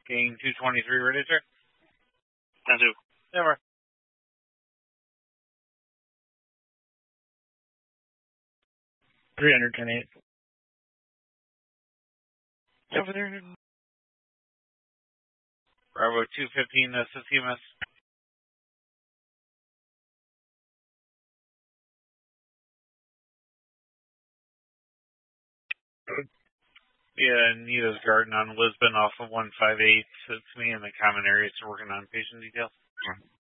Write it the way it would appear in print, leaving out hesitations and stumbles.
Gain 223, ready, sir? 10-2. Never. $310.8. Over there. Bravo 215, CMS. Yeah, Nita's Garden on Lisbon off of 158. It's me in the common area, so working on patient details.